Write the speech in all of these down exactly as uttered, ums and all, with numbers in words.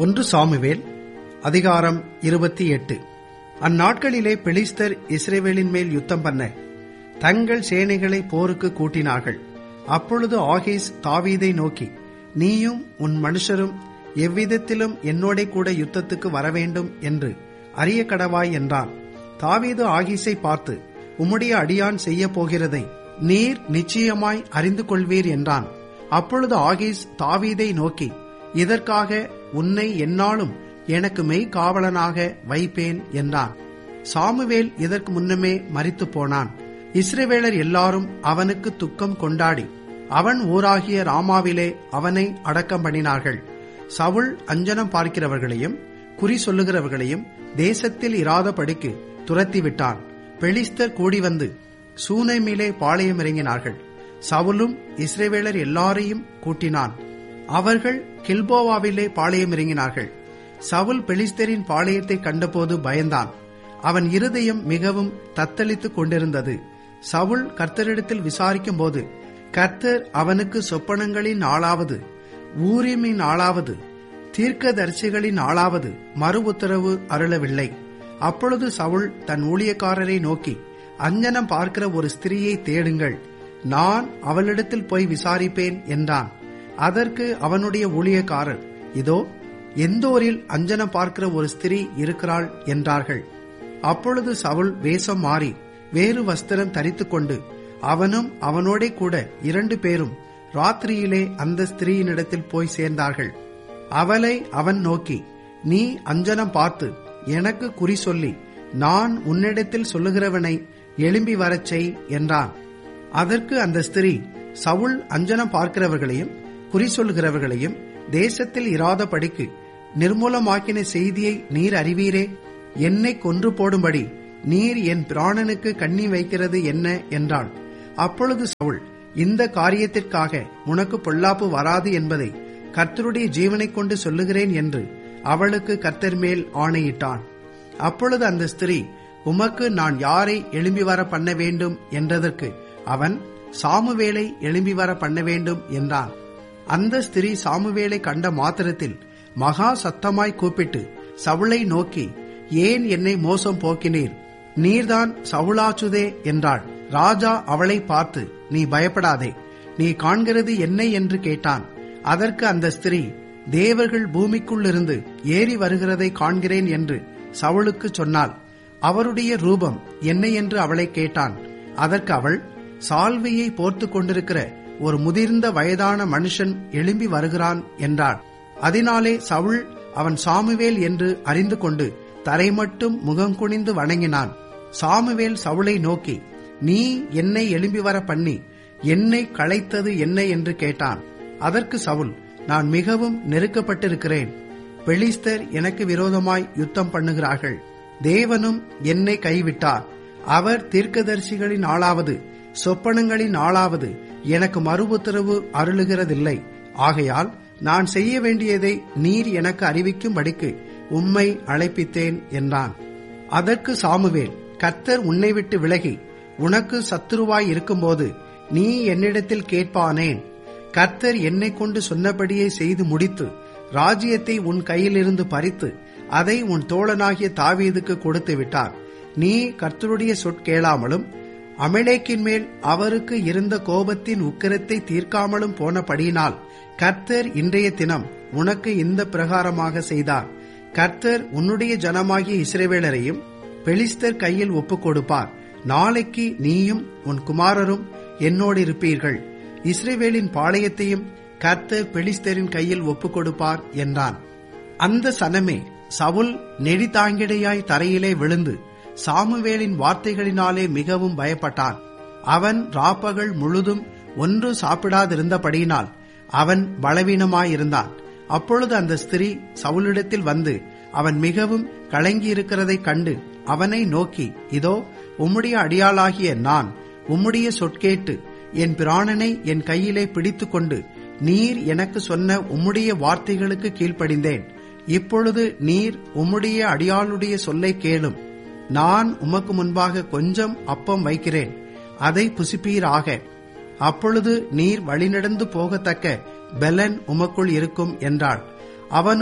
ஒன்று சாமுவேல் அதிகாரம் இருபத்தி எட்டு. அந்நாட்களிலே பெலிஸ்தர் இஸ்ரவேலின் மேல் யுத்தம் பண்ண தங்கள் சேனைகளை போருக்கு கூட்டினார்கள். அப்பொழுது ஆகீஸ் தாவீதை நோக்கி, நீயும் உன் மனுஷரும் எவ்விதத்திலும் என்னோட கூட யுத்தத்துக்கு வரவேண்டும் என்று அறிய கடவாய் என்றான். தாவீது ஆகீஸை பார்த்து, உம்முடைய அடியான் செய்ய போகிறதை நீர் நிச்சயமாய் அறிந்து கொள்வீர் என்றான். அப்பொழுது ஆகீஸ் தாவீதை நோக்கி, இதற்காக உன்னை எந்நாளும் எனக்கு மெய் காவலனாக வைப்பேன் என்றான். சாமுவேல் இதற்கு முன்னமே மரித்து போனான். இஸ்ரவேலர் எல்லாரும் அவனுக்கு துக்கம் கொண்டாடி அவன் ஊராகிய ராமாவிலே அவனை அடக்கம் பண்ணினார்கள். சவுல் அஞ்சனம் பார்க்கிறவர்களையும் குறி சொல்லுகிறவர்களையும் தேசத்தில் இராதபடிக்கு துரத்திவிட்டான். பெலிஸ்தர் கூடி வந்து சூனேமிலே பாளையம் இறங்கினார்கள். சவுலும் இஸ்ரவேலர் எல்லாரையும் கூட்டினான். அவர்கள் கில்போவாவிலே பாளையம் இறங்கினார்கள். சவுல் பெலிஸ்தரின் பாளையத்தை கண்டபோது பயந்தான். அவன் இருதயம் மிகவும் தத்தளித்துக் கொண்டிருந்தது. சவுல் கர்த்தரிடத்தில் விசாரிக்கும் போது கர்த்தர் அவனுக்கு சொப்பனங்களின் ஆளாவது, ஊரீமின் ஆளாவது, தீர்க்கதரிசிகளின் ஆளாவது மறு உத்தரவு அருளவில்லை. அப்பொழுது சவுல் தன் ஊழியக்காரரை நோக்கி, அஞ்சனம் பார்க்கிற ஒரு ஸ்திரீயை தேடுங்கள், நான் அவளிடத்தில் போய் விசாரிப்பேன் என்றான். அதற்கு அவனுடைய ஊழியக்காரர், இதோ எந்தோரில் அஞ்சனம் பார்க்கிற ஒரு ஸ்திரீ இருக்கிறாள் என்றார்கள். அப்பொழுது சவுல் வேஷம் மாறி வேறு வஸ்திரம் தரித்துக் கொண்டு அவனும் அவனோட கூட இரண்டு பேரும் ராத்திரியிலே அந்த ஸ்திரீயினிடத்தில் போய் சேர்ந்தார்கள். அவளை அவன் நோக்கி, நீ அஞ்சனம் பார்த்து எனக்கு குறி சொல்லி நான் உன்னிடத்தில் சொல்லுகிறவனை எழும்பி வரச் செய் என்றான். அதற்கு அந்த ஸ்திரீ, சவுல் அஞ்சனம் பார்க்கிறவர்களையும் குறி சொல்லுகிறவர்களையும் தேசத்தில் இராதபடிக்கு நிர்மூலமாக்கின செய்தியை நீர் அறிவீரே. என்னை கொன்று போடும்படி நீர் என் பிராணனுக்கு கண்ணி வைக்கிறது என்ன என்றாள். அப்பொழுது சவுல், இந்த காரியத்திற்காக உனக்கு பொல்லாப்பு வராது என்பதை கர்த்தருடைய ஜீவனை கொண்டு சொல்லுகிறேன் என்று அவளுக்கு கர்த்தர் மேல் ஆணையிட்டான். அப்பொழுது அந்த ஸ்திரீ, உமக்கு நான் யாரை எழும்பி வர பண்ண வேண்டும் என்றதற்கு அவன், சாமுவேலை எழும்பி வர பண்ண வேண்டும் என்றான். அந்த ஸ்திரீ சாமுவேலை கண்ட மாத்திரத்தில் மகா சத்தமாய் கூப்பிட்டு சவுளை நோக்கி, ஏன் என்னை மோசம் போக்கினீர்? நீர்தான் சவுலாச்சுதே என்றாள். ராஜா அவளை பார்த்து, நீ பயப்படாதே, நீ காண்கிறது என்ன என்று கேட்டான். அதற்கு அந்த ஸ்திரீ, தேவர்கள் பூமிக்குள்ளிருந்து ஏறி வருகிறதை காண்கிறேன் என்று சவுலுக்கு சொன்னாள். அவருடைய ரூபம் என்ன என்று அவளை கேட்டான். அதற்கு அவள், சால்வையை போர்த்து கொண்டிருக்கிற ஒரு முதிர்ந்த வயதான மனுஷன் எழும்பி வருகிறான் என்றாள். அதனாலே சவுல் அவன் சாமுவேல் என்று அறிந்து கொண்டு தரை மட்டும் முகங்குனிந்து வணங்கினான். சாமுவேல் சவுலை நோக்கி, நீ என்னை எழும்பி வர பண்ணி என்னை களைத்தது என்ன என்று கேட்டான். அதற்கு சவுல், நான் மிகவும் நெருக்கப்பட்டிருக்கிறேன். பெலிஸ்தர் எனக்கு விரோதமாய் யுத்தம் பண்ணுகிறார்கள். தேவனும் என்னை கைவிட்டார். அவர் தீர்க்கதரிசிகளின் ஆளாவது சொப்பனங்களின் ஆளாவது எனக்கு மறு உத்தரவு அருளுகிறதில்லை. ஆகையால் நான் செய்ய வேண்டியதை நீர் எனக்கு அறிவிக்கும்படிக்கு உம்மை அழைப்பித்தேன் என்றான். அதற்கு சாமுவேல், கர்த்தர் உன்னை விட்டு விலகி உனக்கு சத்துருவாய் இருக்கும்போது நீ என்னிடத்தில் கேட்பானேன்? கர்த்தர் என்னை கொண்டு சொன்னபடியே செய்து முடித்து ராஜ்யத்தை உன் கையிலிருந்து பறித்து அதை உன் தோழனாகிய தாவீதுக்கு கொடுத்து விட்டார். நீ கர்த்தருடைய சொற்கேளாமலும் அமலேக்கின் மேல் அவருக்கு இருந்த கோபத்தின் உக்கிரத்தை தீர்க்காமலும் போனபடியினால் கர்த்தர் இன்றைய தினம் உனக்கு இந்த பிரகாரமாக செய்தார். கர்த்தர் உன்னுடைய ஜனமாகிய இஸ்ரவேலரையும் பெலிஸ்தர் கையில் ஒப்புக் கொடுப்பார். நாளைக்கு நீயும் உன் குமாரரும் என்னோடு இருப்பீர்கள். இஸ்ரவேலின் பாளையத்தையும் கர்த்தர் பெலிஸ்தரின் கையில் ஒப்புக் கொடுப்பார் என்றான். அந்த சனமே சவுல் நெடிதாங்கிடையாய் தரையிலே விழுந்து சாமுவேலின் வார்த்தைகளினாலே மிகவும் பயப்பட்டான். அவன் ராப்பகல் முழுதும் ஒன்று சாப்பிடாதிருந்தபடியினால் அவன் பலவீனமாயிருந்தான். அப்பொழுது அந்த ஸ்திரீ சவுலிடத்தில் வந்து அவன் மிகவும் கலங்கியிருக்கிறதைக் கண்டு அவனை நோக்கி, இதோ உம்முடைய அடியாளாகிய நான் உம்முடைய சொற்கேட்டு என் பிராணனை என் கையிலே பிடித்துக் கொண்டு நீர் எனக்கு சொன்ன உம்முடைய வார்த்தைகளுக்கு கீழ்ப்படிந்தேன். இப்பொழுது நீர் உம்முடைய அடியாளுடைய சொல்லை கேளும். நான் உமக்கு முன்பாக கொஞ்சம் அப்பம் வைக்கிறேன், அதை புசிப்பீராக. அப்பொழுது நீர் வழிநடந்து போகத்தக்க பெலன் உமக்குள் இருக்கும் என்றாள். அவனோ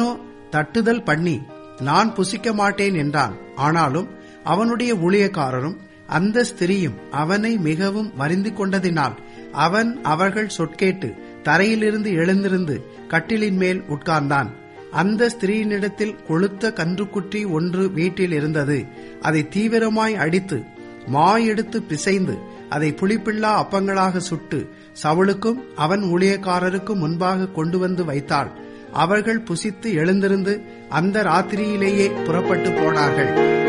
தட்டுதல் பண்ணி, நான் புசிக்க மாட்டேன் என்றான். ஆனாலும் அவனுடைய ஊழியக்காரரும் அந்த ஸ்திரீயும் அவனை மிகவும் வருந்திக் கொண்டதினால் அவன் அவர்கள் சொற்கேட்டு தரையிலிருந்து எழுந்திருந்து கட்டிலின் மேல் உட்கார்ந்தான். அந்த ஸ்திரீயினிடத்தில் கொழுத்த கன்றுக்குட்டி ஒன்று வீட்டில் இருந்தது. அதை தீவிரமாய் அடித்து மா எடுத்து பிசைந்து அதை புளிப்பில்லா அப்பங்களாக சுட்டு சவுலுக்கும் அவன் ஊழியக்காரருக்கும் முன்பாக கொண்டு வந்து வைத்தாள். அவர்கள் புசித்து எழுந்திருந்து அந்த ராத்திரியிலேயே புறப்பட்டு போனார்கள்.